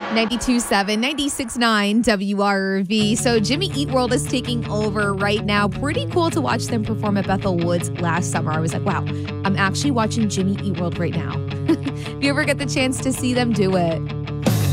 92.7, 96.9 WRV. So Jimmy Eat World is taking over right now. Pretty cool to watch them perform at Bethel Woods last summer. I was like, wow, I'm actually watching Jimmy Eat World right now. If you ever get the chance to see them, do it.